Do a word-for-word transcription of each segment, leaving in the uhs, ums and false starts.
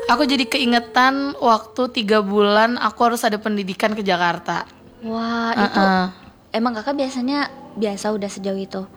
Aku jadi keingetan waktu tiga bulan aku harus ada pendidikan ke Jakarta. Wah, Uh-uh. itu emang kakak biasanya biasa udah sejauh itu?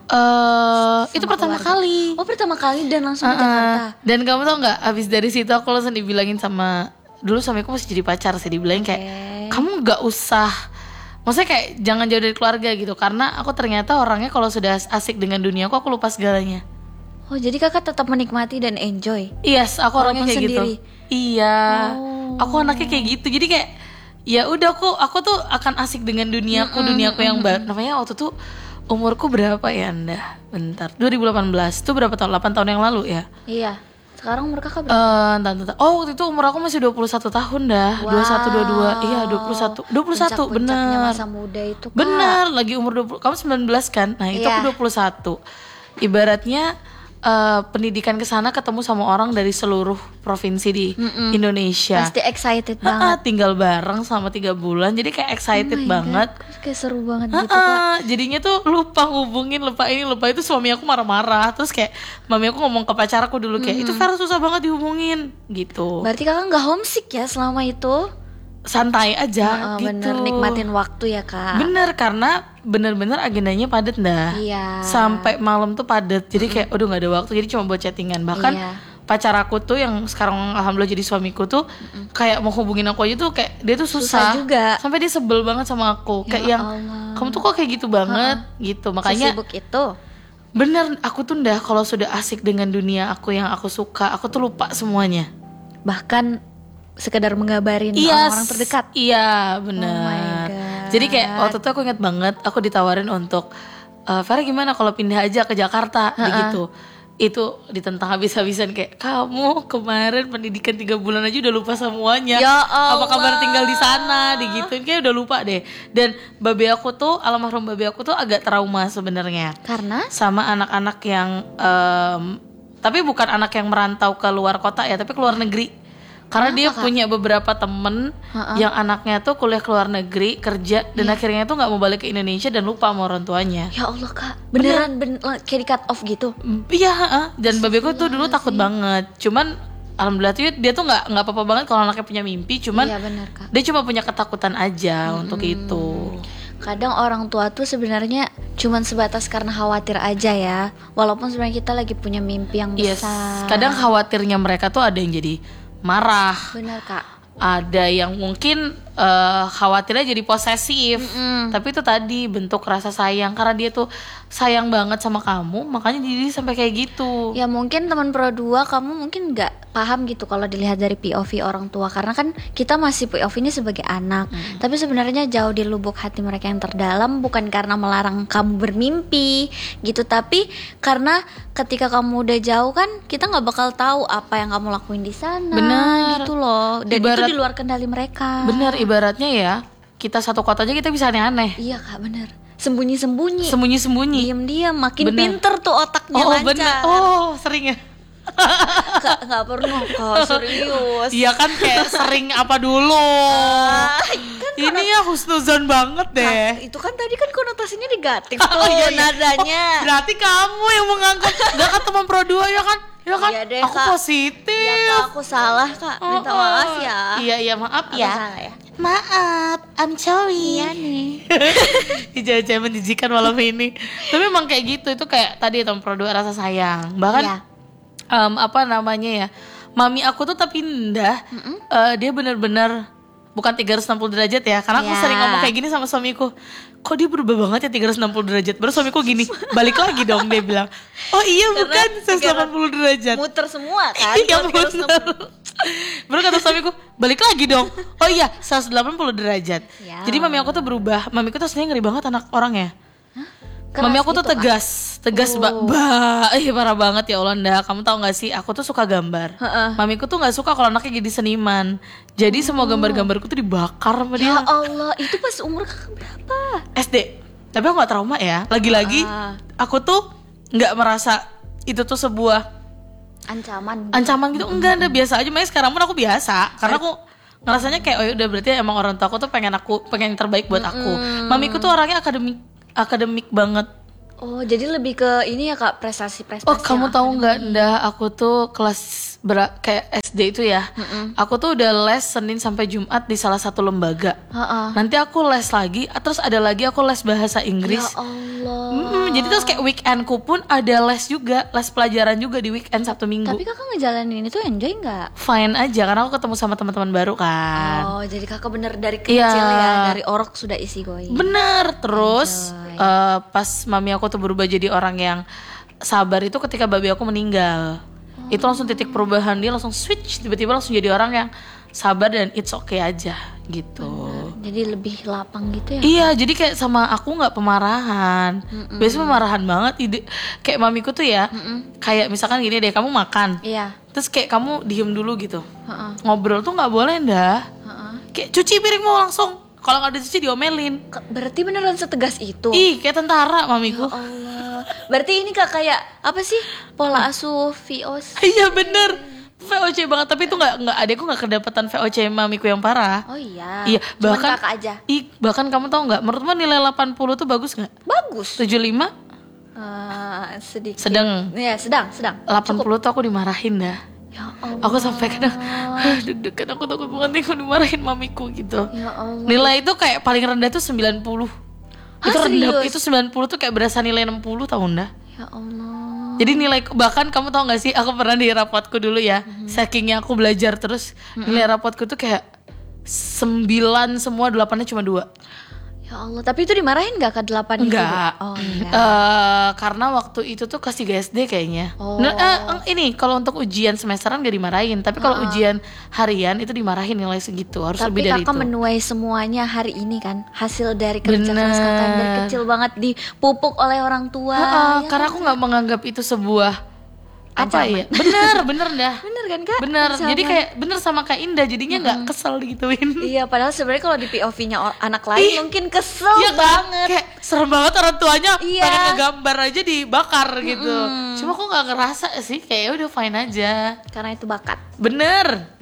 Uh, itu Sama pertama keluarga. kali. Oh, pertama kali dan langsung Uh-uh. ke Jakarta. Dan kamu tau nggak? Abis dari situ aku langsung dibilangin sama dulu suamiku masih jadi pacar sih, dibilangin kayak Okay. kamu nggak usah, maksudnya kayak jangan jauh dari keluarga gitu, karena aku ternyata orangnya kalau sudah asik dengan dunia aku aku lupa segalanya. Oh, jadi kakak tetap menikmati dan enjoy. Yes, aku orangnya Walaupun kayak sendiri. gitu. Iya, Oh. aku anaknya kayak gitu. Jadi kayak ya udah aku aku tuh akan asik dengan duniaku, Mm-mm, duniaku yang mm-mm. baru. Namanya waktu tuh umurku berapa ya Anda? Bentar, dua ribu delapan belas itu berapa tahun? delapan tahun yang lalu ya. Iya. Sekarang umur kakak berapa? Eh, entar, entar. Oh, waktu itu umur aku masih dua puluh satu tahun dah. Wow. dua puluh satu, dua puluh dua. Iya, dua puluh satu. dua puluh satu, Puncak-puncaknya bener. masa muda itu, Kak. Bener, lagi umur dua puluh. Kamu sembilan belas kan? Nah, itu Iya. aku dua puluh satu. Ibaratnya eh, pendidikan ke sana ketemu sama orang dari seluruh provinsi di Mm-mm. Indonesia. Pasti excited Ha-ha, banget. tinggal bareng selama tiga bulan. Jadi kayak excited Oh my banget. God, kayak seru banget gitu, Kak. Ha-ha, jadinya tuh lupa ngubungin, lupa ini, lupa itu. Suami aku marah-marah. Terus kayak mami aku ngomong ke pacar aku dulu kayak itu Vera susah banget dihubungin gitu. Berarti kakak nggak homesick ya selama itu? Santai aja Heeh, gitu. bener, nikmatin waktu ya, Kak. Bener, karena bener-bener agendanya padat dah. Iya. Sampai malam tuh padat. Jadi kayak udah nggak ada waktu. Jadi cuma buat chattingan. Bahkan Iya. pacar aku tuh yang sekarang alhamdulillah jadi suamiku tuh kayak mau hubungin aku aja tuh kayak dia tuh Susah susah, juga. sampai dia sebel banget sama aku. Ya Kayak yang Allah. kamu tuh kok kayak gitu banget gitu. Makanya Sesibuk itu. bener, aku tuh ndah kalau sudah asik dengan dunia aku yang aku suka, aku tuh lupa semuanya. Bahkan sekedar mengabarin Iya, orang-orang terdekat. Iya, Oh my benar. God. Jadi kayak waktu itu aku ingat banget, aku ditawarin untuk "Eh, Vera gimana kalau pindah aja ke Jakarta gitu. Itu ditentang habis-habisan kayak kamu kemarin pendidikan tiga bulan aja udah lupa semuanya. Ya Apa kabar Allah. tinggal di sana digituin kayak udah lupa deh. Dan babe aku tuh, almarhum babe aku tuh agak trauma sebenarnya Karena sama anak-anak yang em, tapi bukan anak yang merantau ke luar kota ya, tapi ke luar negeri. Karena dia punya beberapa temen yang anaknya tuh kuliah ke luar negeri, kerja, dan akhirnya tuh nggak mau balik ke Indonesia dan lupa sama orang tuanya. ya Allah, Kak, beneran ben- kayak di cut off gitu. Mm, Iya, heeh. Dan babeku tuh dulu takut banget. Cuman alhamdulillah tuh dia tuh nggak nggak apa-apa banget kalau anaknya punya mimpi. Cuman Iya benar, Kak. dia cuma punya ketakutan aja untuk itu. Kadang orang tua tuh sebenarnya cuman sebatas karena khawatir aja ya. Walaupun sebenarnya kita lagi punya mimpi yang Yes. besar. Kadang khawatirnya mereka tuh ada yang jadi marah. Benar, Kak. Ada yang mungkin eh, khawatirnya jadi posesif. Tapi itu tadi bentuk rasa sayang, karena dia tuh sayang banget sama kamu, makanya jadi sampai kayak gitu. Ya mungkin teman Pro dua kamu mungkin nggak paham gitu kalau dilihat dari P O V orang tua, karena kan kita masih P O V-nya sebagai anak. Tapi sebenarnya jauh di lubuk hati mereka yang terdalam bukan karena melarang kamu bermimpi gitu, tapi karena ketika kamu udah jauh kan kita nggak bakal tahu apa yang kamu lakuin di sana. Bener. Gitu loh. Dan Ibarat- itu di luar kendali mereka. Bener, ibaratnya ya kita satu kota aja kita bisa aneh-aneh, Iya, Kak, bener. Sembunyi-sembunyi. sembunyi-sembunyi. Diam-diam makin Bener. pinter tuh otaknya Oh lancar. bener, oh sering ya. Kak, nggak pernah, Kak, serius. Iya kan kayak sering apa dulu. Ah, kan Ini ya husnuzon banget deh. itu kan tadi kan konotasinya negatif tuh Oh, iya, iya. nadanya. Oh, berarti kamu yang menganggap gak kan teman Pro dua ya kan? Ya kan? Iya deh, aku Kak. positif. Ya, Kak, aku salah, Kak. Minta Oh, maaf oh. ya. Iya iya maaf Aku ya. salah ya. Maaf, I'm sorry. Iya nih. Ijazah menjijikan malam ini. Tapi emang kayak gitu, itu kayak tadi teman Pro dua rasa sayang. Bahkan Iya. em, apa namanya ya? Mami aku tuh tapi indah. eh, dia bener-bener bukan tiga ratus enam puluh derajat ya. Karena aku Iya. sering ngomong kayak gini sama suamiku. Kok dia berubah banget ya tiga ratus enam puluh derajat. Baru suamiku gini, balik lagi dong, dia bilang. Oh iya, Karena bukan seratus delapan puluh derajat. Muter semua kan. Iya kalau tiga ratus enam bener. puluh. Baru kata suamiku, balik lagi dong. Oh iya, seratus delapan puluh derajat. Ya. Jadi mami aku tuh berubah. Mamiku tuh sebenarnya ngeri banget anak orangnya. Keras Mami aku tuh gitu, Kak. tegas, tegas Oh. ba, ba, eh parah banget ya Allah Nda. Kamu tahu nggak sih? Aku tuh suka gambar. Heeh. Mamiku tuh nggak suka kalau anaknya jadi seniman. Jadi semua gambar-gambarku tuh dibakar sama Ya dia. Allah, itu pas umur kakak berapa? S D. Tapi aku nggak trauma ya. Lagi-lagi Ah. aku tuh nggak merasa itu tuh sebuah Ancaman. ancaman gitu. Enggak, ada biasa aja. Makanya sekarang pun aku biasa. Karena aku ngerasanya kayak oh ya udah berarti emang orang tua aku tuh pengen aku pengen yang terbaik buat aku. Mamiku tuh orangnya akademik akademik banget. Oh, jadi lebih ke ini ya Kak, prestasi-prestasi. Oh, kamu yang tahu nggak, akademik. Ndah, aku tuh kelas bera- kayak S D itu ya. Aku tuh udah les Senin sampai Jumat di salah satu lembaga. Heeh. Nanti aku les lagi, terus ada lagi aku les bahasa Inggris. Ya Allah. Mm-mm, jadi terus kayak weekendku pun ada les juga, les pelajaran juga di weekend Sabtu Minggu. Tapi Kakak ngejalanin itu enjoy nggak? Fine aja karena aku ketemu sama teman-teman baru kan. Oh, jadi Kakak bener dari kecil Iya. ya, dari orok sudah isi going. Bener. Terus Enjoy. eh, pas mami aku tuh berubah jadi orang yang sabar itu ketika babi aku meninggal. Itu langsung titik perubahan, dia langsung switch, tiba-tiba langsung jadi orang yang sabar dan it's okay aja gitu. Jadi lebih lapang gitu ya. Iya, jadi kayak sama aku nggak pemarahan. Biasanya pemarahan banget. Ide kayak mamiku tuh ya, kayak misalkan gini deh, kamu makan, Iya. terus kayak kamu diem dulu gitu, Heeh. ngobrol tuh nggak boleh dah. Heeh. Kayak cuci piringmu langsung, kalau nggak dicuci diomelin. Ke- Berarti beneran setegas itu. Ih, kayak tentara mamiku. Allah. Berarti ini Kak kayak apa sih? Pola asuh V O C. Iya bener, V O C banget. Tapi itu nggak nggak adekku nggak kedapatan V O C mamiku yang parah. Oh iya. Iya, Cuman bahkan Kakak aja. Ih, bahkan kamu tahu nggak? Menurutmu nilai delapan puluh tuh bagus nggak? Bagus. tujuh puluh lima, Eh, sedikit. sedang. Iya, sedang, sedang. delapan puluh tuh aku dimarahin dah. Ya Allah. Aku sampai kadang "Hah, deg-degan, aku takut banget nih kalau dimarahin mamiku gitu. Ya Allah. Nilai itu kayak paling rendah tuh sembilan puluh. Hah, Itu rendah, serius? itu sembilan puluh tuh kayak berasa nilai enam puluh tahun dah. Ya Allah. Jadi nilai, bahkan kamu tau gak sih, aku pernah di rapotku dulu ya, sakingnya aku belajar terus, nilai rapotku tuh kayak sembilan semua, delapannya cuma dua. Ya Allah, tapi itu dimarahin gak ke delapan itu? Enggak. Bu? Oh enggak. Eh, karena waktu itu tuh kelas tiga S D kayaknya. Oh. Nah, eh, ini kalau untuk ujian semesteran gak dimarahin, tapi kalau ujian harian itu dimarahin nilai segitu, harus Tapi lebih dari kakak itu. menuai semuanya hari ini kan, hasil dari kerja keras kakak yang dari Bener. kecil banget dipupuk oleh orang tua. Heeh, Ya karena kan? aku nggak menganggap itu sebuah apa Ancaman. ya? Bener, bener dah. Bener kan kak? Bener. Ancaman. Jadi kayak bener sama Kak Indah, jadinya nggak kesel digituin. Iya, padahal sebenarnya kalau di P O V-nya or- anak lain Ih, mungkin kesel Iya kan? banget. Kayak serem banget orang tuanya Iya. pengen ngegambar aja dibakar gitu. Cuma kok nggak ngerasa sih, kayak ya udah fine aja. Karena itu bakat. Bener.